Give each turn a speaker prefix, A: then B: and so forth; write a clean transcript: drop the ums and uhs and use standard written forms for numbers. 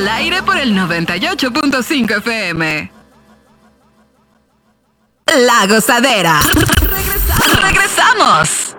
A: Al aire por el 98.5 FM. La Gozadera. Regresamos.